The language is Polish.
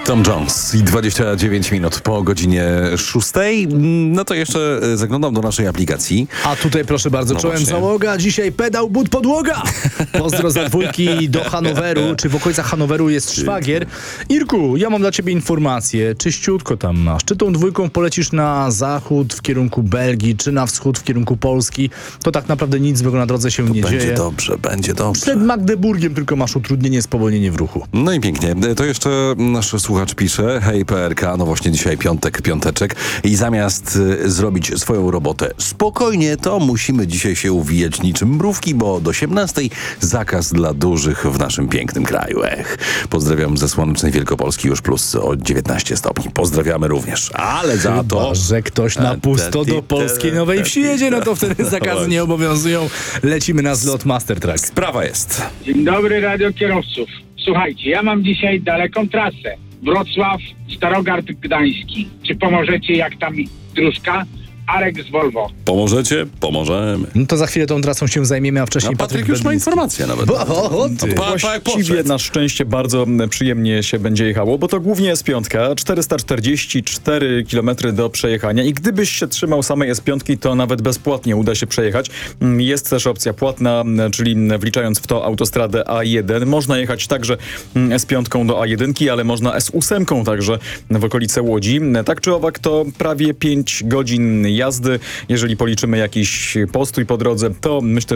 Tom Jones i 29 minut po godzinie 6. No to jeszcze zaglądam do naszej aplikacji. A tutaj proszę bardzo, No czołem właśnie. załoga, dzisiaj pedał, but, podłoga. Pozdro za dwójki do Hanoweru, czy w okolicach Hanoweru jest szwagier. Irku, ja mam dla ciebie informację, czyściutko tam masz. Czy tą dwójką polecisz na zachód w kierunku Belgii, czy na wschód w kierunku Polski, to tak naprawdę nic złego na drodze się nie Będzie dzieje. dobrze, będzie dobrze. Przed Magdeburgiem tylko masz utrudnienie, spowolnienie w ruchu. No i pięknie. To jeszcze nasz słuchacz pisze: hej PRK, no właśnie dzisiaj piąteczek i zamiast zrobić swoją robotę spokojnie, to musimy dzisiaj się uwijać niczym mrówki, bo od 18 zakaz dla dużych w naszym pięknym kraju. Pozdrawiam ze słonecznej Wielkopolski, już plus o 19 stopni. Pozdrawiamy również. Ale za to... Chyba, że ktoś na pusto do polskiej Nowej Wsi jedzie, no to wtedy zakazy nie obowiązują. Lecimy na zlot Master Track. Sprawa jest. Dzień dobry, radiokierowców. Słuchajcie, ja mam dzisiaj daleką trasę. Wrocław, Starogard Gdański. Czy pomożecie, jak tam dróżka? Arek z Volvo. Pomożecie? Pomożemy. No to za chwilę tą trasą się zajmiemy, a wcześniej A Patryk już ma Bedliński. informację nawet. Ty. Właściwie na szczęście bardzo przyjemnie się będzie jechało, bo to głównie S5, 444 km do przejechania i gdybyś się trzymał samej S5, to nawet bezpłatnie uda się przejechać. Jest też opcja płatna, czyli wliczając w to autostradę A1. Można jechać także S5 do A1, ale można S8 także w okolice Łodzi. Tak czy owak to prawie 5 godzin jazdy. Jeżeli policzymy jakiś postój po drodze, to myślę,